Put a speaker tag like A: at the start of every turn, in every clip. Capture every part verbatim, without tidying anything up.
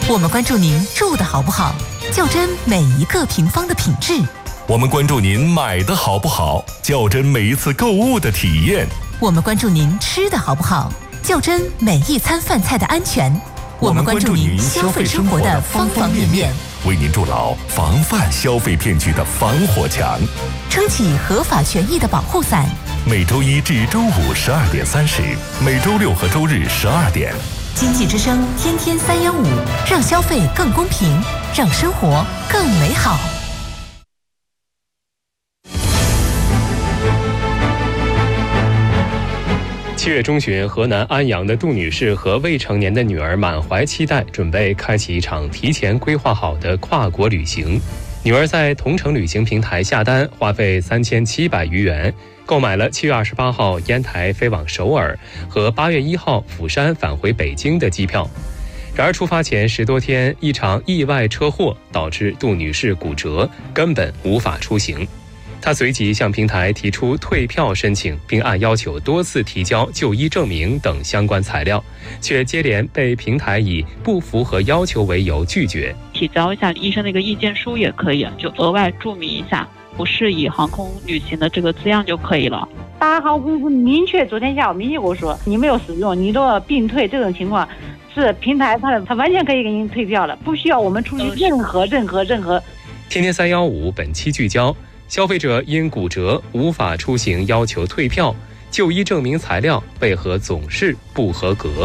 A: 我们关注您住的好不好，较真每一个平方的品质。
B: 我们关注您买的好不好，较真每一次购物的体验。
A: 我们关注您吃的好不好，较真每一餐饭菜的安全。我们关注您消费生活的方方面面，
B: 为您筑牢防范消费骗局的防火墙，
A: 撑起合法权益的保护伞。
B: 每周一至周五十二点三十，每周六和周日十二点。
A: 经济之声天天三幺五，让消费更公平，让生活更美好。
C: 七月中旬，河南安阳的杜女士和未成年的女儿满怀期待，准备开启一场提前规划好的跨国旅行。女儿在同程旅行平台下单，花费三千七百余元，购买了七月二十八号烟台飞往首尔和八月一号釜山返回北京的机票。然而出发前十多天，一场意外车祸导致杜女士骨折，根本无法出行。她随即向平台提出退票申请，并按要求多次提交就医证明等相关材料，却接连被平台以不符合要求为由拒绝。
D: 提交一下医生的一个意见书也可以，就额外注明一下不适宜航空旅行的这个字样就可以了。
E: 大航空公司明确昨天下午明确跟我说，你没有使用，你的病退这种情况，是平台它它完全可以给您退票了，不需要我们出具任何任何任何。
C: 天天三幺五本期聚焦：消费者因骨折无法出行要求退票，就医证明材料为何总是不合格？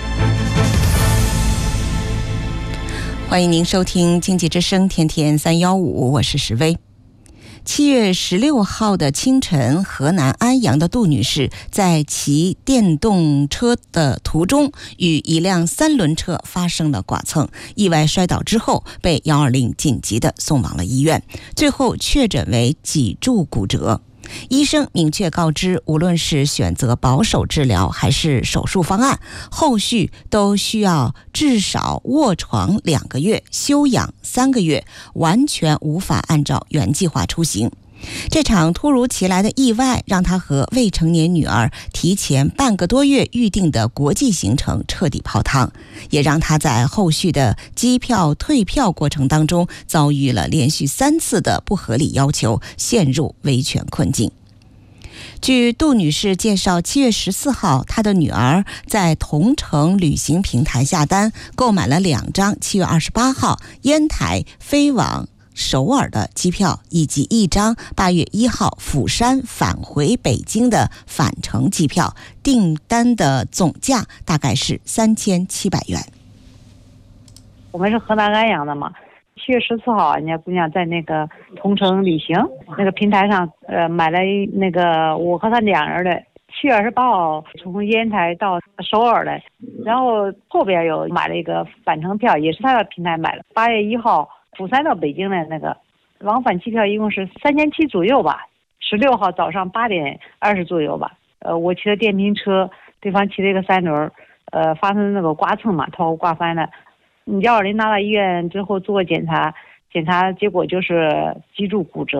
F: 欢迎您收听经济之声天天三幺五，我是石薇。七月十六号的清晨，河南安阳的杜女士在骑电动车的途中与一辆三轮车发生了剐蹭，意外摔倒之后被一二零紧急的送往了医院，最后确诊为脊柱骨折。医生明确告知，无论是选择保守治疗还是手术方案，后续都需要至少卧床两个月，休养三个月，完全无法按照原计划出行。这场突如其来的意外让他和未成年女儿提前半个多月预定的国际行程彻底泡汤，也让他在后续的机票退票过程当中遭遇了连续三次的不合理要求，陷入维权困境。据杜女士介绍，七月十四号，她的女儿在同程旅行平台下单，购买了两张七月二十八号烟台飞往首尔的机票，以及一张八月一号釜山返回北京的返程机票，订单的总价大概是三千七百元。
E: 我们是河南安阳的嘛，七月十四号，人家姑娘在那个同程旅行那个平台上，呃，买了那个我和她两人的。七月二十八号从烟台到首尔的，然后后边有买了一个返程票，也是她的平台买的。八月一号釜山到北京的那个往返机票一共是三千七左右吧。十六号早上八点二十左右吧，呃，我骑的电瓶车，对方骑了一个三轮，呃，发生那个刮蹭嘛，头刮翻了。幺二零拿到医院之后做检查，检查结果就是脊柱骨折。